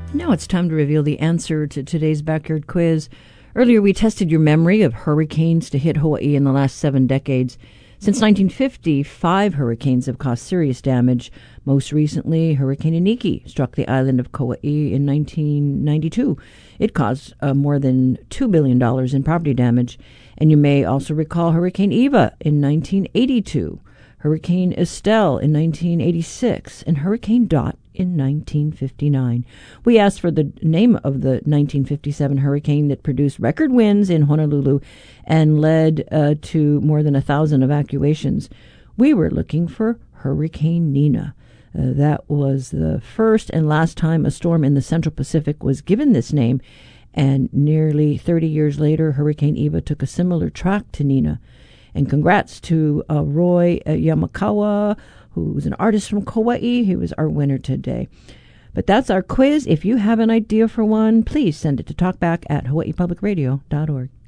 Now it's time to reveal the answer to today's backyard quiz. Earlier, we tested your memory of hurricanes to hit Hawaii in the last 7 decades. Since 1950, 5 hurricanes have caused serious damage. Most recently, Hurricane Iniki struck the island of Kauai in 1992. It caused more than $2 billion in property damage. And you may also recall Hurricane Eva in 1982, Hurricane Estelle in 1986, and Hurricane Dot in 1959. We asked for the name of the 1957 hurricane that produced record winds in Honolulu and led to more than 1,000 evacuations. We were looking for Hurricane Nina. That was the first and last time a storm in the Central Pacific was given this name, and nearly 30 years later, Hurricane Eva took a similar track to Nina. And congrats to Roy Yamakawa, who's an artist from Kauai. He was our winner today. But that's our quiz. If you have an idea for one, please send it to talkback@hawaiipublicradio.org.